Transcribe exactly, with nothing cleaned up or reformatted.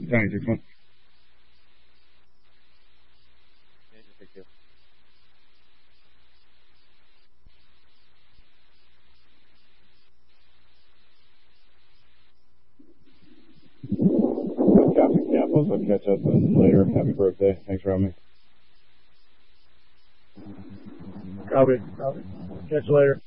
Thanks, six one. Captain Campbell's. I'll catch up later. Happy birthday. Thanks for having me. Copy. Copy. Catch you later.